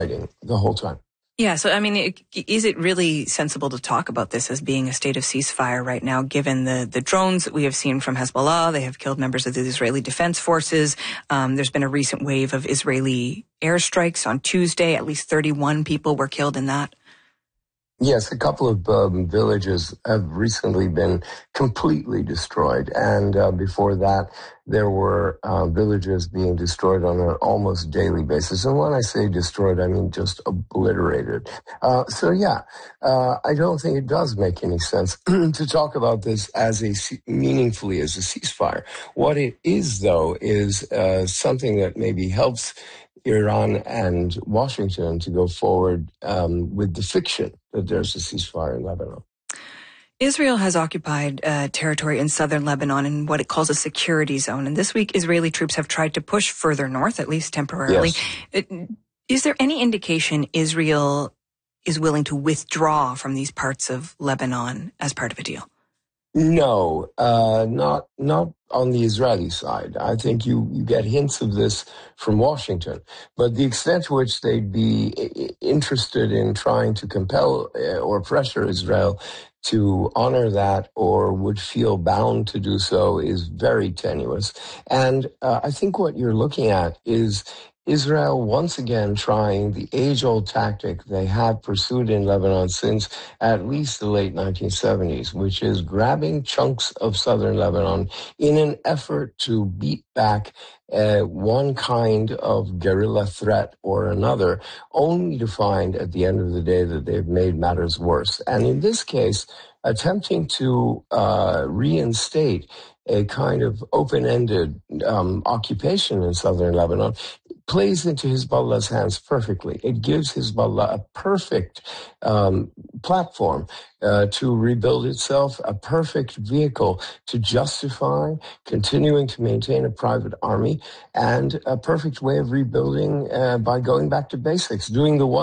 fighting the whole time. Yeah, so I mean, is it really sensible to talk about this as being a state of ceasefire right now, given the drones that we have seen from Hezbollah? They have killed members of the Israeli Defense Forces. There's been a recent wave of Israeli airstrikes on Tuesday. At least 31 people were killed in that. Yes, a couple of villages have recently been completely destroyed. And before that, there were villages being destroyed on an almost daily basis. And when I say destroyed, I mean just obliterated. I don't think it does make any sense to talk about this as meaningfully as a ceasefire. What it is, though, is something that maybe helps Iran and Washington to go forward with the fiction that there's a ceasefire in Lebanon. Israel has occupied territory in southern Lebanon in what it calls a security zone. And this week, Israeli troops have tried to push further north, at least temporarily. Yes. Is there any indication Israel is willing to withdraw from these parts of Lebanon as part of a deal? No, not on the Israeli side. I think you get hints of this from Washington, but the extent to which they'd be interested in trying to compel or pressure Israel to honor that or would feel bound to do so is very tenuous. And I think what you're looking at is Israel once again trying the age-old tactic they have pursued in Lebanon since at least the late 1970s, which is grabbing chunks of southern Lebanon in an effort to beat back one kind of guerrilla threat or another, only to find at the end of the day that they've made matters worse. And in this case, attempting to reinstate a kind of open-ended occupation in southern Lebanon plays into Hezbollah's hands perfectly. It gives Hezbollah a perfect platform to rebuild itself, a perfect vehicle to justify continuing to maintain a private army, and a perfect way of rebuilding by going back to basics, doing the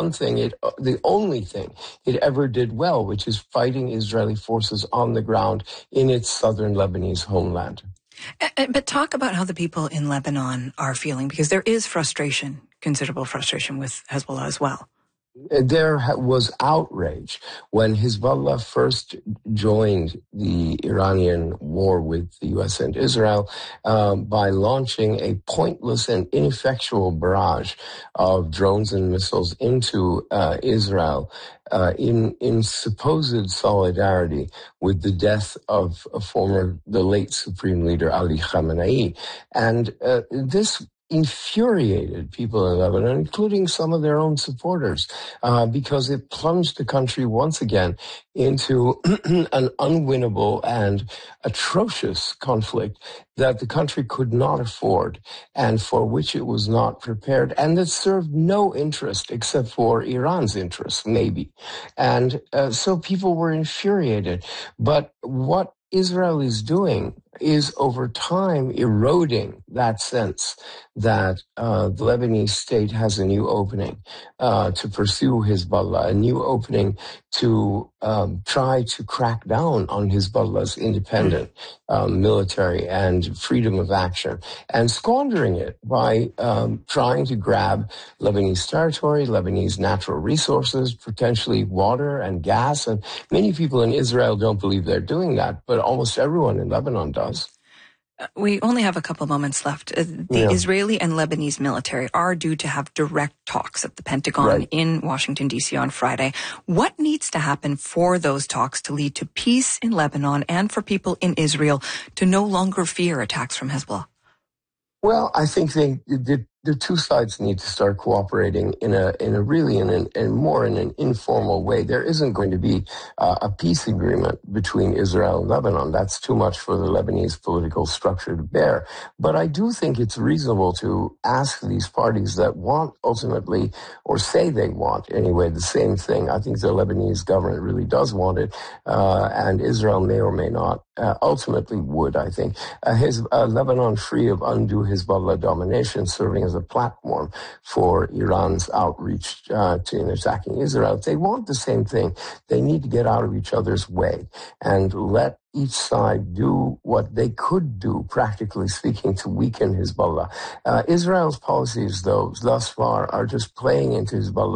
only thing it ever did well, which is fighting Israeli forces on the ground in its southern Lebanese homeland. But talk about how the people in Lebanon are feeling, because there is frustration, considerable frustration with Hezbollah as well. There was outrage when Hezbollah first joined the Iranian war with the U.S. and Israel by launching a pointless and ineffectual barrage of drones and missiles into Israel in supposed solidarity with the death of the late Supreme Leader Ali Khamenei. And this infuriated people in Lebanon, including some of their own supporters, because it plunged the country once again into an unwinnable and atrocious conflict that the country could not afford and for which it was not prepared, and that served no interest except for Iran's interests, maybe. And so people were infuriated. But what Israel is doing is over time eroding that sense that the Lebanese state has a new opening to pursue Hezbollah, a new opening to try to crack down on Hezbollah's independent military and freedom of action, and squandering it by trying to grab Lebanese territory, Lebanese natural resources, potentially water and gas. And many people in Israel don't believe they're doing that, but almost everyone in Lebanon does. We only have a couple moments left. The Israeli and Lebanese military are due to have direct talks at the Pentagon in Washington, D.C. on Friday. What needs to happen for those talks to lead to peace in Lebanon and for people in Israel to no longer fear attacks from Hezbollah? Well, I think the two sides need to start cooperating in a more informal way. There isn't going to be a peace agreement between Israel and Lebanon. That's too much for the Lebanese political structure to bear. But I do think it's reasonable to ask these parties that want ultimately, or say they want anyway, the same thing. I think the Lebanese government really does want it, and Israel may or may not ultimately would, I think. Lebanon free of undue Hezbollah domination, serving as a platform for Iran's outreach in attacking Israel. If they want the same thing, they need to get out of each other's way and let each side do what they could do, practically speaking, to weaken Hezbollah. Israel's policies, though, thus far are just playing into Hezbollah